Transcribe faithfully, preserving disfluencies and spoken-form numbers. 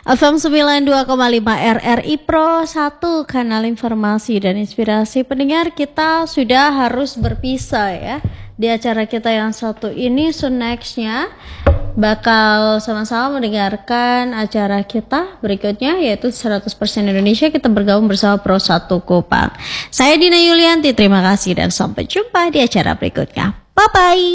F M sembilan puluh dua koma lima R R I Pro satu, kanal informasi dan inspirasi. Pendengar, kita sudah harus berpisah ya. Di acara kita yang satu ini, so nextnya bakal sama-sama mendengarkan acara kita berikutnya, yaitu seratus persen Indonesia. Kita bergabung bersama Pro satu Kupang. Saya Dina Yulianti, terima kasih dan sampai jumpa di acara berikutnya. Bye-bye.